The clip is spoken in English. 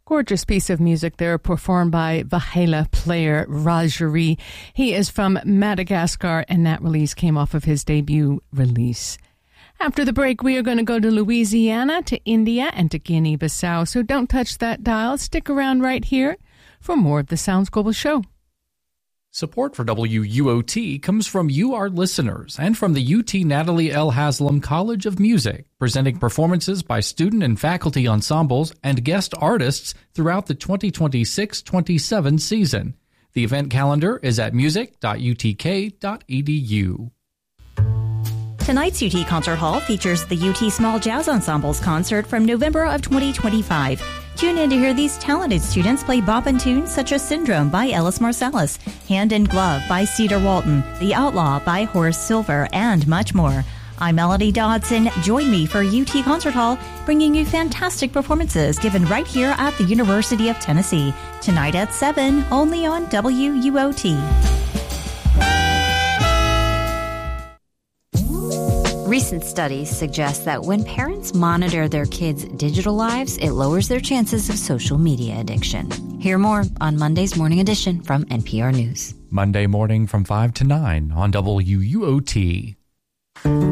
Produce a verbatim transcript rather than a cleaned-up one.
Gorgeous piece of music there performed by Vahela player Rajari. He is from Madagascar, and that release came off of his debut release. After the break, we are going to go to Louisiana, to India, and to Guinea-Bissau. So don't touch that dial. Stick around right here for more of the Sounds Global Show. Support for W U O T comes from you, our listeners, and from the U T Natalie L. Haslam College of Music, presenting performances by student and faculty ensembles and guest artists throughout the twenty twenty-six twenty-seven season. The event calendar is at music dot u t k dot e d u. Tonight's U T Concert Hall features the U T Small Jazz Ensembles concert from November of twenty twenty-five. Tune in to hear these talented students play boppin' tunes such as Syndrome by Ellis Marsalis, Hand in Glove by Cedar Walton, The Outlaw by Horace Silver, and much more. I'm Melody Dodson. Join me for U T Concert Hall, bringing you fantastic performances given right here at the University of Tennessee. Tonight at seven, only on W U O T. Recent studies suggest that when parents monitor their kids' digital lives, it lowers their chances of social media addiction. Hear more on Monday's Morning Edition from N P R News. Monday morning from five to nine on W U O T.